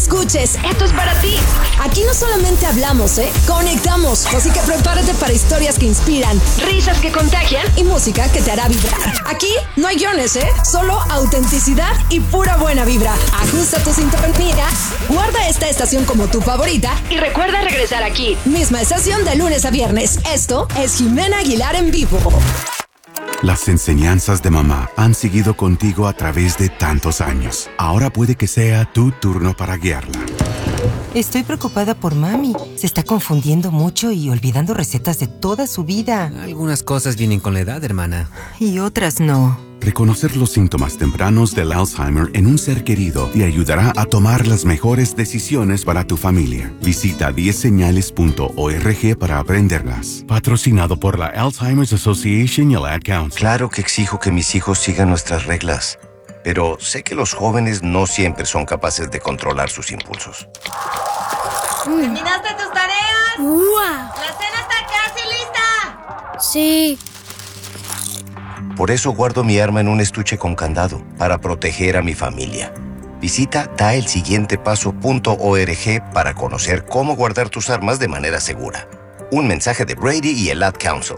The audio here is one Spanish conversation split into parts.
Escuches, esto es para ti. Aquí no solamente hablamos, conectamos. Así que prepárate para historias que inspiran, risas que contagian y música que te hará vibrar. Aquí no hay guiones, solo autenticidad y pura buena vibra. Ajusta tu sintonía, guarda esta estación como tu favorita y recuerda regresar aquí. Misma estación de lunes a viernes. Esto es Jimena Aguilar en vivo. Las enseñanzas de mamá han seguido contigo a través de tantos años. Ahora puede que sea tu turno para guiarla. Estoy preocupada por mami. Se está confundiendo mucho y olvidando recetas de toda su vida. Algunas cosas vienen con la edad, hermana. Y otras no. Reconocer los síntomas tempranos del Alzheimer en un ser querido te ayudará a tomar las mejores decisiones para tu familia. Visita 10señales.org para aprenderlas. Patrocinado por la Alzheimer's Association y el Ad Council. Claro que exijo que mis hijos sigan nuestras reglas, pero sé que los jóvenes no siempre son capaces de controlar sus impulsos. ¿Terminaste tus tareas? ¡Uah! ¡La cena está casi lista! Sí. Por eso guardo mi arma en un estuche con candado, para proteger a mi familia. Visita daelsiguientepaso.org para conocer cómo guardar tus armas de manera segura. Un mensaje de Brady y el Ad Council.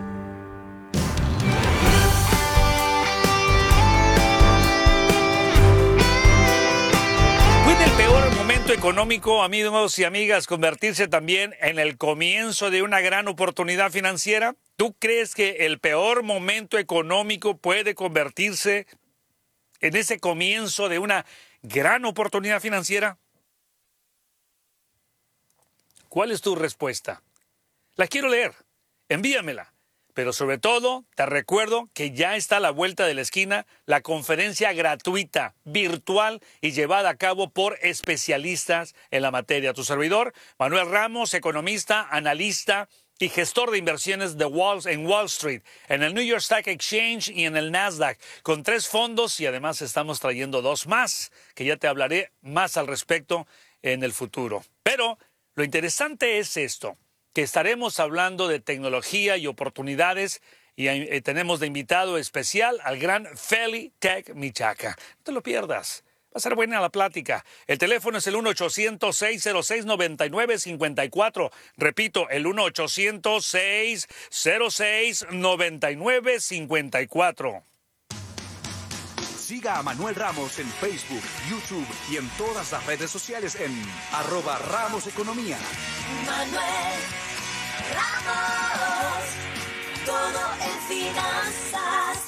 ¿Puede el peor momento económico, amigos y amigas, convertirse también en el comienzo de una gran oportunidad financiera? ¿Tú crees que el peor momento económico puede convertirse en ese comienzo de una gran oportunidad financiera? ¿Cuál es tu respuesta? La quiero leer. Envíamela. Pero sobre todo, te recuerdo que ya está a la vuelta de la esquina la conferencia gratuita, virtual y llevada a cabo por especialistas en la materia. Tu servidor, Manuel Ramos, economista, analista y gestor de inversiones en Wall Street, en el New York Stock Exchange y en el Nasdaq, con 3 fondos y además estamos trayendo 2 más, que ya te hablaré más al respecto en el futuro. Pero lo interesante es esto, que estaremos hablando de tecnología y oportunidades y tenemos de invitado especial al gran Feli Tech Michaca. No te lo pierdas. Va a ser buena la plática. El teléfono es el 1-800-606-9954. Repito, el 1-800-606-9954. Siga a Manuel Ramos en Facebook, YouTube y en todas las redes sociales en @RamosEconomía. Manuel Ramos, todo en finanzas.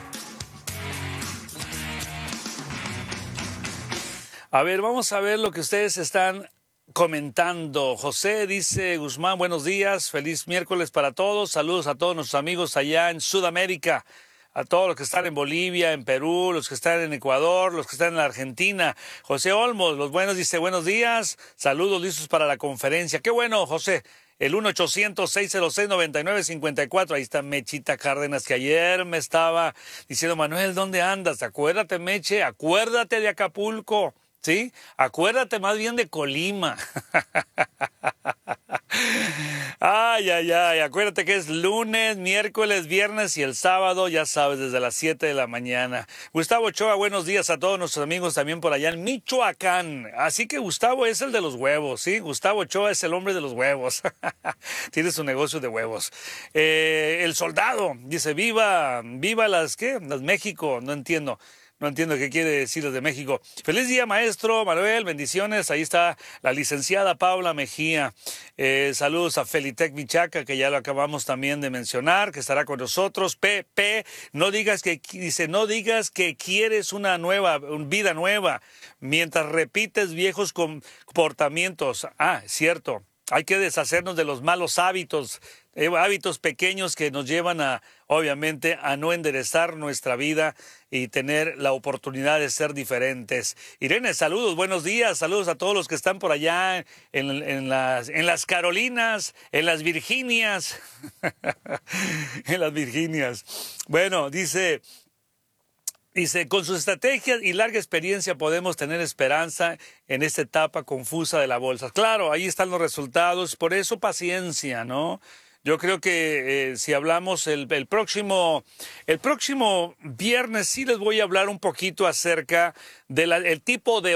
A ver, vamos a ver lo que ustedes están comentando. José dice, Guzmán, buenos días, feliz miércoles para todos, saludos a todos nuestros amigos allá en Sudamérica, a todos los que están en Bolivia, en Perú, los que están en Ecuador, los que están en la Argentina. José Olmos, los buenos, dice, buenos días, saludos listos para la conferencia. Qué bueno, José. El 1-800-606-9954. Ahí está Mechita Cárdenas, que ayer me estaba diciendo, Manuel, ¿dónde andas? Acuérdate, Meche, acuérdate de Acapulco. ¿Sí? Acuérdate más bien de Colima. Ay, acuérdate que es lunes, miércoles, viernes y el sábado, ya sabes, desde las 7 de la mañana. Gustavo Ochoa, buenos días a todos nuestros amigos también por allá en Michoacán. Así que Gustavo es el de los huevos, ¿sí? Gustavo Ochoa es el hombre de los huevos. Tiene su negocio de huevos. El soldado, dice, viva las, ¿qué? Las México, no entiendo. No entiendo qué quiere decir desde México. Feliz día, maestro Manuel, bendiciones. Ahí está la licenciada Paula Mejía. Saludos a Felitec Michaca, que ya lo acabamos también de mencionar, que estará con nosotros. Pepe, no digas que quieres una vida nueva, mientras repites viejos comportamientos. Ah, cierto. Hay que deshacernos de los malos hábitos pequeños que nos llevan obviamente, a no enderezar nuestra vida y tener la oportunidad de ser diferentes. Irene, saludos, buenos días, saludos a todos los que están por allá en las Carolinas, en las Virginias, en las Virginias. Bueno, dice, con sus estrategias y larga experiencia podemos tener esperanza en esta etapa confusa de la bolsa. Claro, ahí están los resultados, por eso paciencia, ¿no? Yo creo que si hablamos el próximo viernes sí les voy a hablar un poquito acerca del tipo de